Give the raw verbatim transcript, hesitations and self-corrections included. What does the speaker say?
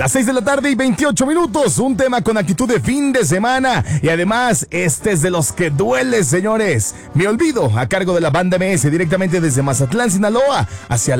Las seis de la tarde y veintiocho minutos, un tema con actitud de fin de semana y además este es de los que duele, señores. Me olvido, a cargo de la banda M S directamente desde Mazatlán, Sinaloa, hacia